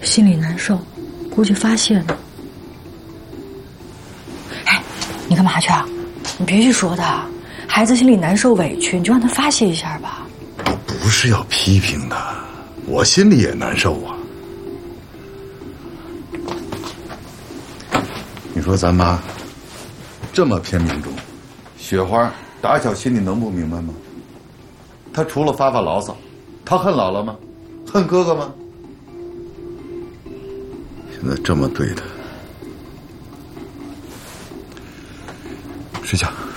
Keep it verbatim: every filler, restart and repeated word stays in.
心里难受，估计发泄呢。哎，你干嘛去啊？你别去说他，孩子心里难受委屈，你就让他发泄一下吧。 我不是要批评他，我心里也难受啊。你说咱妈这么偏命中，雪花打小心里能不明白吗？她除了发发牢骚，她恨姥姥吗？恨哥哥吗？现在这么对她，睡觉。